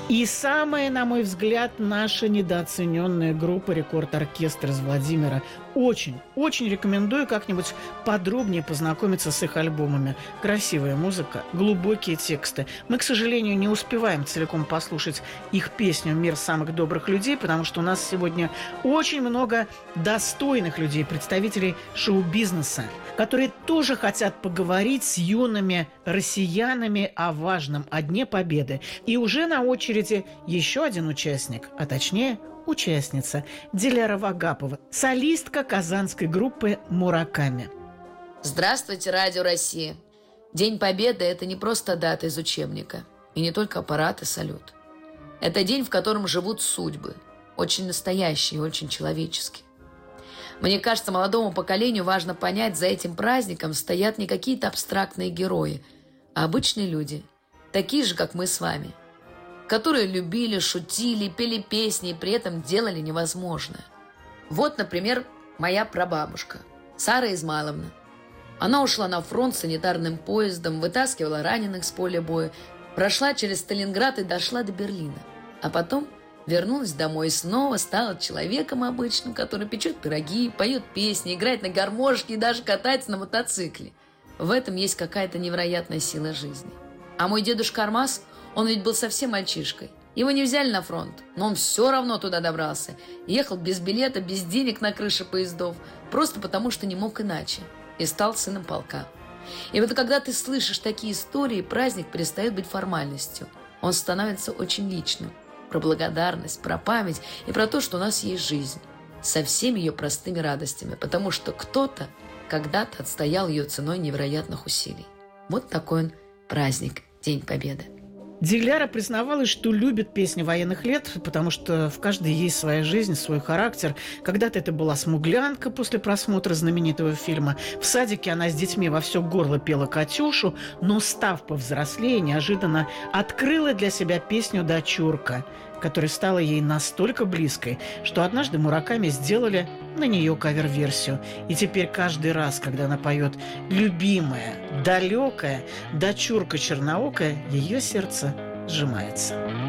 И самая, на мой взгляд, наша недооцененная группа «Рекорд-оркестр» из Владимира. Очень рекомендую как-нибудь подробнее познакомиться с их альбомами. Красивая музыка, глубокие тексты. Мы, к сожалению, не успеваем целиком послушать их песню «Мир самых добрых людей», потому что у нас сегодня очень много достойных людей, представителей шоу-бизнеса, которые тоже хотят поговорить с юными россиянами о важном, о Дне Победы. И уже на очереди еще один участник, а точнее участница Диляра Вагапова, солистка казанской группы «Мураками». Здравствуйте, Радио Россия. День Победы – это не просто дата из учебника. И не только парад и салют. Это день, в котором живут судьбы. Очень настоящие, очень человеческие. Мне кажется, молодому поколению важно понять, за этим праздником стоят не какие-то абстрактные герои, а обычные люди, такие же, как мы с вами, которые любили, шутили, пели песни и при этом делали невозможное. Вот, например, моя прабабушка, Сара Измайловна. Она ушла на фронт санитарным поездом, вытаскивала раненых с поля боя, прошла через Сталинград и дошла до Берлина. А потом вернулась домой и снова стала человеком обычным, который печет пироги, поет песни, играет на гармошке и даже катается на мотоцикле. В этом есть какая-то невероятная сила жизни. А мой дедушка Армаз, он ведь был совсем мальчишкой. Его не взяли на фронт, но он все равно туда добрался. Ехал без билета, без денег на крыше поездов, просто потому что не мог иначе. И стал сыном полка. И вот когда ты слышишь такие истории, праздник перестает быть формальностью. Он становится очень личным. Про благодарность, про память и про то, что у нас есть жизнь. Со всеми ее простыми радостями, потому что кто-то когда-то отстоял ее ценой невероятных усилий. Вот такой он праздник, День Победы. Диляра признавалась, что любит песни военных лет, потому что в каждой есть своя жизнь, свой характер. Когда-то это была смуглянка после просмотра знаменитого фильма. В садике она с детьми во все горло пела «Катюшу», но, став повзрослее, неожиданно открыла для себя песню «Дочурка», которая стала ей настолько близкой, что однажды Мураками сделали на нее кавер-версию. И теперь каждый раз, когда она поет любимая, далекая дочурка черноокая, ее сердце сжимается.